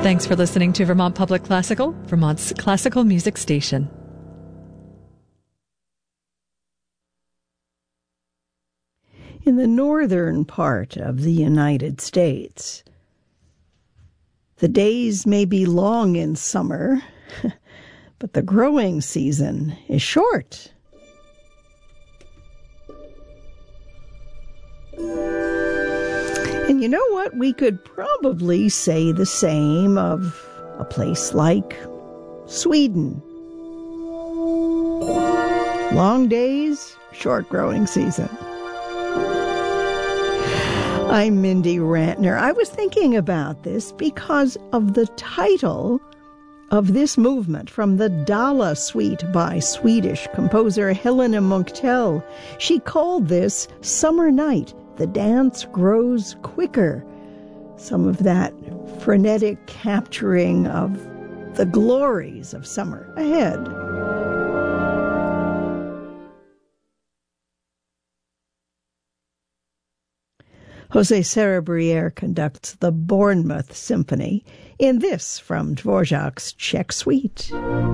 Thanks for listening to Vermont Public Classical, Vermont's classical music station. In the northern part of the United States, the days may be long in summer, but the growing season is short. And you know what? We could probably say the same of a place like Sweden. Long days, short growing season. I'm Mindy Rantner. I was thinking about this because of the title of this movement from the Dala Suite by Swedish composer Helena Munktell. She called this Summer Night, the Dance Grows Quicker. Some of that frenetic capturing of the glories of summer ahead. José Cerebriere conducts the Bournemouth Symphony in this from Dvorak's Czech Suite.